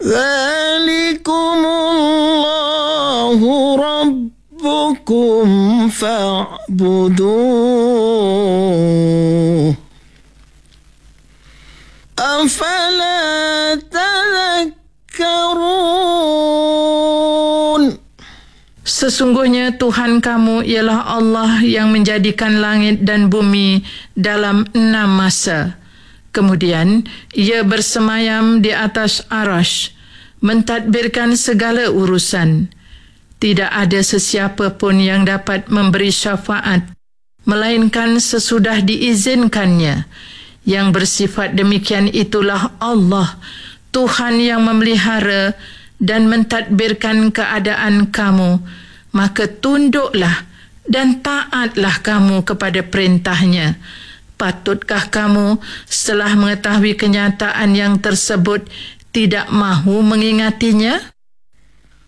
ذلكم الله ربكم فاعبدوه أفلا تذكرون. Sesungguhnya Tuhan kamu ialah Allah yang menjadikan langit dan bumi dalam 6 masa. Kemudian ia bersemayam di atas arasy, mentadbirkan segala urusan. Tidak ada sesiapa pun yang dapat memberi syafaat, melainkan sesudah diizinkannya. Yang bersifat demikian itulah Allah, Tuhan yang memelihara dan mentadbirkan keadaan kamu. Maka tunduklah dan taatlah kamu kepada perintahnya. Patutkah kamu setelah mengetahui kenyataan yang tersebut tidak mahu mengingatinya?